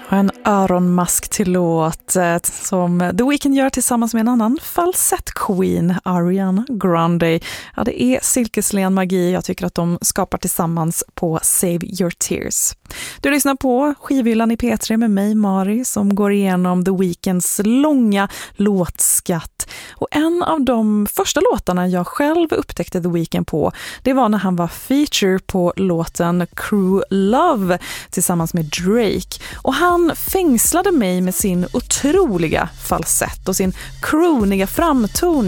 En öronmask till låt som The Weeknd gör tillsammans med en annan falsett-queen, Ariana Grande. Ja, det är silkeslen magi jag tycker att de skapar tillsammans på Save Your Tears. Du lyssnar på Skivhyllan i P3 med mig, Mari, som går igenom The Weeknds långa låtskatt. Och en av de första låtarna jag själv upptäckte The Weeknd på, det var när han var feature på låten Crew Love tillsammans med Drake. Och han fängslade mig med sin otroliga falsett och sin crooниga framton.